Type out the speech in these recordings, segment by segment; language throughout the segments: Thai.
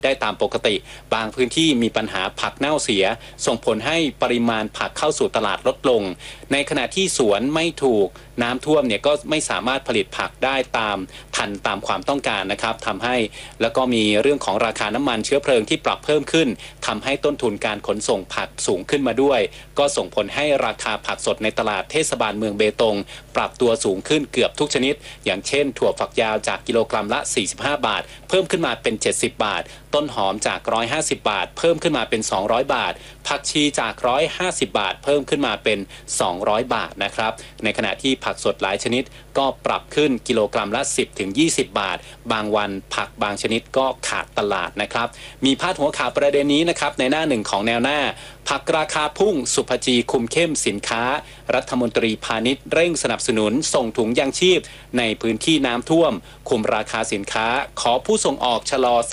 ได้ตามปกติบางพื้นที่มีปัญหาผักเน่าเสียส่งผลให้ปริมาณผักเข้าสู่ตลาดลดลงในขณะที่สวนไม่ถูกน้ำท่วมเนี่ยก็ไม่สามารถผลิตผักได้ทันตามความต้องการนะครับทำให้แล้วก็มีเรื่องของราคาน้ำมันเชื้อเพลิงที่ปรับเพิ่มขึ้นทำให้ต้นทุนการขนส่งผักสูงขึ้นมาด้วยก็ส่งผลให้ราคาผักสดในตลาดเทศบาลเมืองเบตงปรับตัวสูงขึ้นเกือบทุกชนิดอย่างเช่นถั่วฝักยาวจากกิโลกรัมละ45 บาทเพิ่มขึ้นมาเป็น70 บาทต้นหอมจาก150 บาทเพิ่มขึ้นมาเป็น200 บาทผักชีจาก150 บาทเพิ่มขึ้นมาเป็น200 บาทนะครับในขณะที่ผักสดหลายชนิดก็ปรับขึ้นกิโลกรัมละ10-20 บาทบางวันผักบางชนิดก็ขาดตลาดนะครับมีพาดหัวข่าวประเด็นนี้นะครับในหน้าหนึ่งของแนวหน้าผักราคาพุ่งสุภจีคุมเข้มสินค้ารัฐมนตรีพาณิชย์เร่งสนับสนุนส่งถุงยางชีพในพื้นที่น้ำท่วมคุมราคาสินค้าขอผู้ส่งออกชะลอ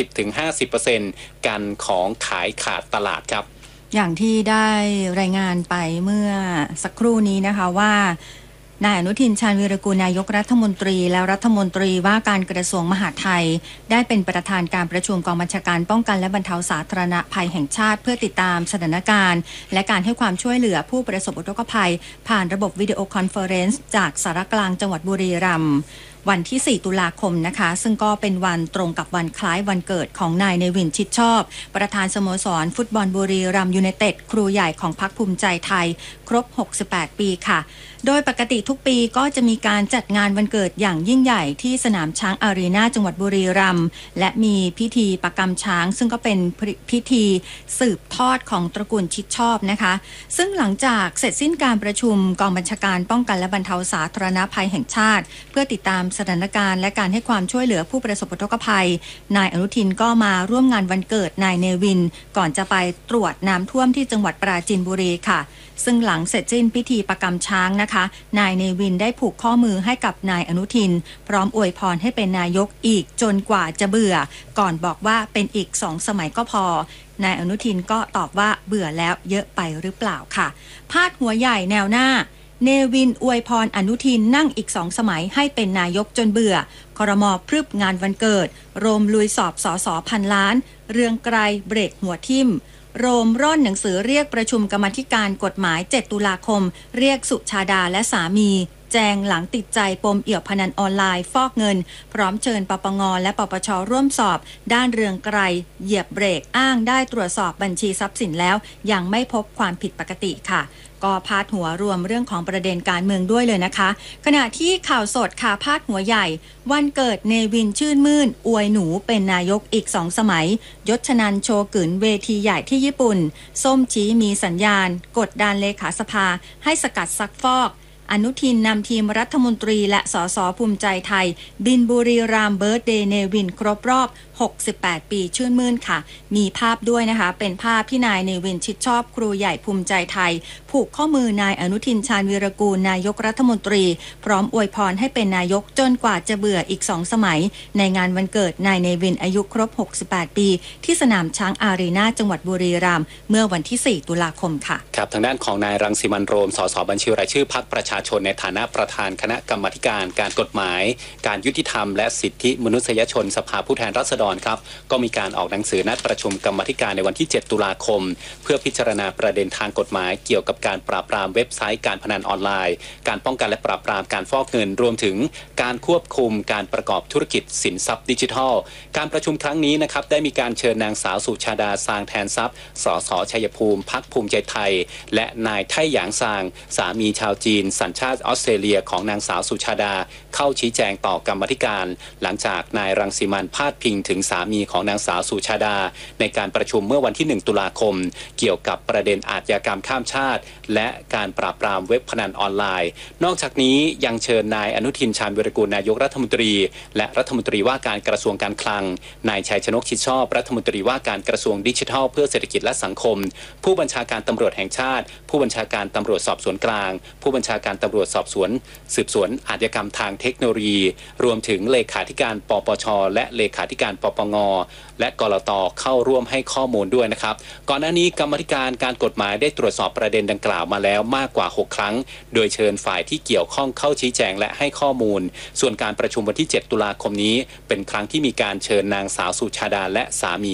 30-50% กันของขายขาดตลาดครับอย่างที่ได้รายงานไปเมื่อสักครู่นี้นะคะว่านายอนุทินชาญวีรกูลนายกรัฐมนตรีและรัฐมนตรีว่าการกระทรวงมหาดไทยได้เป็นประธานการประชุมกองบัญชาการป้องกันและบรรเทาสาธารณภัยแห่งชาติเพื่อติดตามสถานการณ์และการให้ความช่วยเหลือผู้ประสบอุทกภัยผ่านระบบวิดีโอคอนเฟอเรนซ์จากสารกลางจังหวัดบุรีรัมย์วันที่ 4 ตุลาคมนะคะซึ่งก็เป็นวันตรงกับวันคล้ายวันเกิดของนายเนวินชิดชอบประธานสโมสรฟุตบอลบุรีรัมย์ยูไนเต็ดครูใหญ่ของพรรคภูมิใจไทยครบ68 ปีค่ะโดยปกติทุกปีก็จะมีการจัดงานวันเกิดอย่างยิ่งใหญ่ที่สนามช้างอารีนาจังหวัดบุรีรัมย์และมีพิธีประกำช้างซึ่งก็เป็นพิธีสืบทอดของตระกูลชิดชอบนะคะซึ่งหลังจากเสร็จสิ้นการประชุมกองบัญชาการป้องกันและบรรเทาสาธารณภัยแห่งชาติเพื่อติดตามสถานการณ์และการให้ความช่วยเหลือผู้ประสบอุทกภัยนายอนุทินก็มาร่วมงานวันเกิดนายเนวินก่อนจะไปตรวจน้ำท่วมที่จังหวัดปราจีนบุรีค่ะซึ่งหลังเสร็จสิ้นพิธีประกำช้างนะคะนายเนวินได้ผูกข้อมือให้กับนายอนุทินพร้อมอวยพรให้เป็นนายกอีกจนกว่าจะเบื่อก่อนบอกว่าเป็นอีก2 สมัยก็พอนายอนุทินก็ตอบว่าเบื่อแล้วเยอะไปหรือเปล่าค่ะพาดหัวใหญ่แนวหน้าเนวินอวยพรอนุทินนั่งอีก2 สมัยให้เป็นนายกจนเบื่อครม.พรึบงานวันเกิดโรมลุยสอบสสพันล้านเรืองไกรเบรกหัวทิ่มโรมร่อนหนังสือเรียกประชุมกรรมาธิการกฎหมาย7 ตุลาคมเรียกสุชาดาและสามีแจงหลังติดใจปมเอี่ยวพนันออนไลน์ฟอกเงินพร้อมเชิญปปง.และปปช.ร่วมสอบด้านเรืองไกรเหยียบเบรกอ้างได้ตรวจสอบบัญชีทรัพย์สินแล้วยังไม่พบความผิดปกติค่ะก็พาดหัวรวมเรื่องของประเด็นการเมืองด้วยเลยนะคะขณะที่ข่าวสดค่ะพาดหัวใหญ่วันเกิดเนวินชื่นมื่นอวยหนูเป็นนายกอีก2 สมัยยศชนันโชกึนเวทีใหญ่ที่ญี่ปุ่นส้มชี้มีสัญญาณกดดันเลขาสภาให้สกัดซักฟอกอนุทินนำทีมรัฐมนตรีและสสภูมิใจไทยบินบุรีรัมย์เบิร์ธเดย์เนวินครบรอบ68 ปีชื่นมื่นค่ะมีภาพด้วยนะคะเป็นภาพที่นายเนวินชิดชอบครูใหญ่ภูมิใจไทยผูกข้อมือนายอนุทินชาญวีรกูลนายกรัฐมนตรีพร้อมอวยพรให้เป็นนายกจนกว่าจะเบื่ออีก2 สมัยในงานวันเกิดนายเนวินอายุครบ68 ปีที่สนามช้างอารีนาจังหวัดบุรีรัมย์เมื่อวันที่ 4 ตุลาคมค่ะครับทางด้านของนายรังสิมันต์โรมสสบัญชีรายชื่อพรรคประชาชนในฐานะประธานคณะกรรมาธิการการกฎหมายการยุติธรรมและสิทธิมนุษยชนสภาผู้แทนราษฎรครับก็มีการออกหนังสือนัดประชุมกรรมาธิการในวันที่7 ตุลาคมเพื่อพิจารณาประเด็นทางกฎหมายเกี่ยวกับการปราบปรามเว็บไซต์การพนันออนไลน์การป้องกันและปราบปรามการฟอกเงินรวมถึงการควบคุมการประกอบธุรกิจสินทรัพย์ดิจิทัลการประชุมครั้งนี้นะครับได้มีการเชิญนางสาวสุชาดาซางแทนทรัพย์สสชัยภูมิพรรคภูมิใจไทยและนายไท่หยางซางสามีชาวจีนสัญชาติออสเตรเลียของนางสาวสุชาดาเข้าชี้แจงต่อกรรมาธิการหลังจากนายรังสิมันต์พาดพิงถึงสามีของนางสาวสุชาดาในการประชุมเมื่อวันที่1 ตุลาคมเกี่ยวกับประเด็นอาชญากรรมข้ามชาติและการปราบปรามเว็บพนันออนไลน์นอกจากนี้ยังเชิญนายอนุทินชาญวีรกูลนายกรัฐมนตรีและรัฐมนตรีว่าการกระทรวงการคลังนายชัยชนกชิดชอบรัฐมนตรีว่าการกระทรวงดิจิทัลเพื่อเศรษฐกิจและสังคมผู้บัญชาการตำรวจแห่งชาติผู้บัญชาการตำรวจสอบสวนกลางผู้บัญชาการตำรวจสอบสวนสืบสวนอาชญากรรมทางเทคโนโลยีรวมถึงเลขาธิการปปชและเลขาธิการปปงและกลต.เข้าร่วมให้ข้อมูลด้วยนะครับก่อนหน้านี้กรรมาธิการการกฎหมายได้ตรวจสอบประเด็นดังกล่าวมาแล้วมากกว่า6 ครั้งโดยเชิญฝ่ายที่เกี่ยวข้องเข้าชี้แจงและให้ข้อมูลส่วนการประชุมวันที่7 ตุลาคมนี้เป็นครั้งที่มีการเชิญนางสาวสุชาดาและสามี